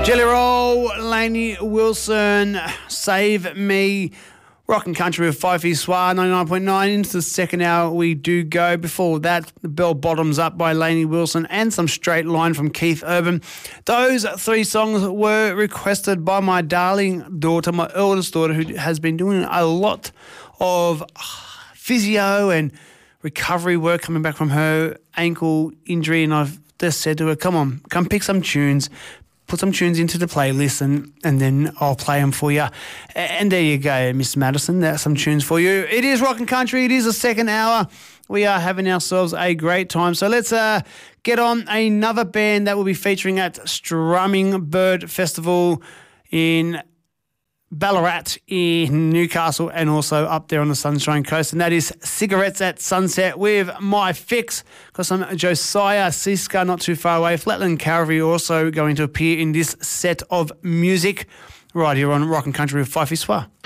Jelly Roll, Lainey Wilson, Save Me, Rock and Country with Fifey Soir, 99.9. Into the second hour we do go. Before that, the Bell Bottoms Up by Lainey Wilson and some Straight Line from Keith Urban. Those three songs were requested by my darling daughter, my eldest daughter, who has been doing a lot of physio and recovery work coming back from her ankle injury, and I've just said to her, come on, come pick some tunes, put some tunes into the playlist and then I'll play them for you. And there you go, Miss Madison, that's some tunes for you. It is Rock and Country. It is the second hour. We are having ourselves a great time. So let's get on another band that will be featuring at Strumming Bird Festival in Ballarat in Newcastle and also up there on the Sunshine Coast, and that is Cigarettes at Sunset with My Fix. Got some Josiah Siska not too far away. Flatland Cavalry also going to appear in this set of music right here on Rock and Country with Fifey Soir.